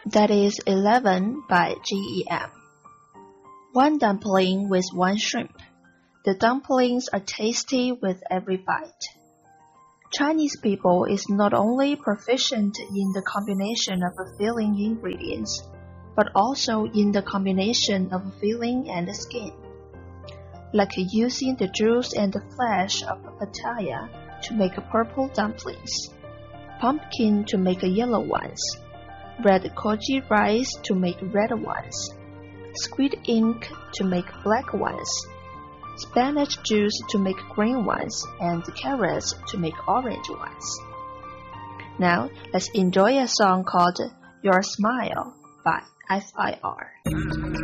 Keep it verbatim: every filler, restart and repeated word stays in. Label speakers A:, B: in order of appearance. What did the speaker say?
A: That is eleven by G E M. One dumpling with one shrimp. The dumplings are tasty with every bite. Chinese people is not only proficient in the combination of filling ingredients, but also in the combination of filling and skin, like using the juice and the flesh of pitaya to make purple dumplings, pumpkin to make yellow ones, red koji rice to make red ones, squid ink to make black ones, spinach juice to make green ones, and carrots to make orange ones. Now, let's enjoy a song called Your Smile by F I R.